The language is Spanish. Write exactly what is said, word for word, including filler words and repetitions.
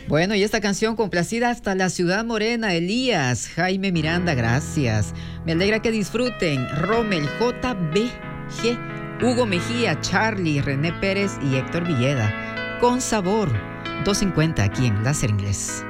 Bueno, y esta canción complacida hasta la Ciudad Morena, Elías, Jaime Miranda, gracias. Me alegra que disfruten. Rommel, J B G, Hugo Mejía, Charlie, René Pérez y Héctor Villeda. Con sabor, dos cincuenta aquí en Láser Inglés.